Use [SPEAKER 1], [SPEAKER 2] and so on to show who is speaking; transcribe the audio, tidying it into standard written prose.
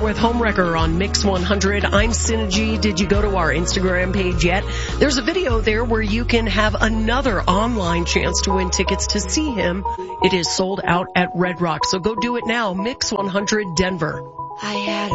[SPEAKER 1] with Homewrecker on Mix 100. I'm Synergy. Did you go to our Instagram page yet? There's a video there where you can have another online chance to win tickets to see him. It is sold out at Red Rock, so go do it now. Mix 100 Denver.
[SPEAKER 2] I had